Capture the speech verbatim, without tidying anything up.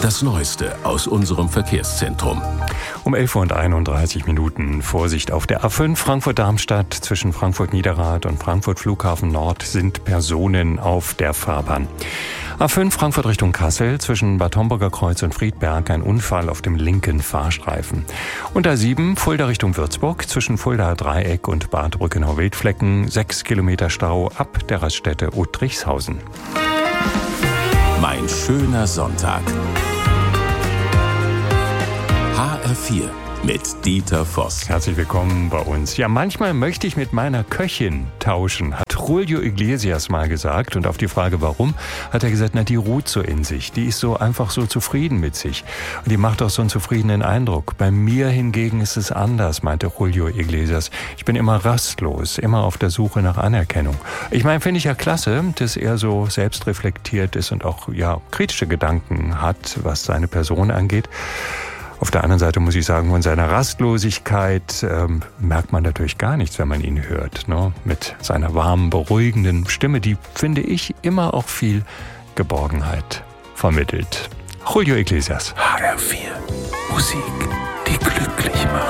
Das Neueste aus unserem Verkehrszentrum. Um elf Uhr und einunddreißig Minuten. Vorsicht auf der A fünf Frankfurt-Darmstadt. Zwischen Frankfurt-Niederrad und Frankfurt-Flughafen Nord sind Personen auf der Fahrbahn. A fünf Frankfurt Richtung Kassel. Zwischen Bad Homburger Kreuz und Friedberg ein Unfall auf dem linken Fahrstreifen. Und A sieben Fulda Richtung Würzburg. Zwischen Fuldaer Dreieck und Bad Brückenau-Wildflecken. Sechs Kilometer Stau ab der Raststätte Uttrichshausen. Mein schöner Sonntag. H R vier mit Dieter Voss. Herzlich willkommen bei uns. Ja, manchmal möchte ich mit meiner Köchin tauschen, hat Julio Iglesias mal gesagt. Und auf die Frage, warum, hat er gesagt, na, die ruht so in sich. Die ist so einfach so zufrieden mit sich. Und die macht auch so einen zufriedenen Eindruck. Bei mir hingegen ist es anders, meinte Julio Iglesias. Ich bin immer rastlos, immer auf der Suche nach Anerkennung. Ich meine, finde ich ja klasse, dass er so selbstreflektiert ist und auch, ja, kritische Gedanken hat, was seine Person angeht. Auf der anderen Seite muss ich sagen, von seiner Rastlosigkeit ähm, merkt man natürlich gar nichts, wenn man ihn hört. Ne? Mit seiner warmen, beruhigenden Stimme, die, finde ich, immer auch viel Geborgenheit vermittelt. Julio Iglesias. H R vier. Musik, die glücklich macht.